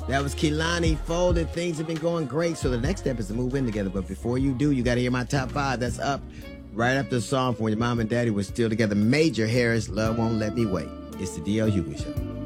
That was Kehlani Folded. Things have been going great. So the next step is to move in together. But before you do, you got to hear my top 5. That's up right after the song from when your mom and daddy were still together. Major Harris, Love Won't Let Me Wait. It's the DL Hughley Show.